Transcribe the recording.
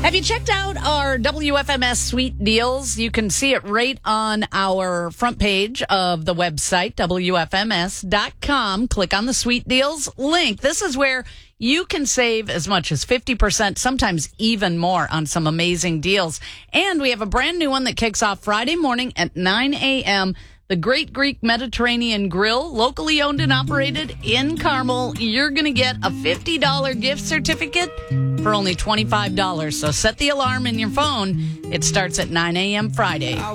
Have you checked out our WFMS Sweet Deals? You can see it right on our front page of the website, WFMS.com. Click on the Sweet Deals link. This is where you can save as much as 50%, sometimes even more on some amazing deals. And we have a brand new one that kicks off Friday morning at 9 a.m., the Great Greek Mediterranean Grill, locally owned and operated in Carmel. You're going to get a $50 gift certificate for only $25. So set the alarm in your phone. It starts at 9 a.m. Friday.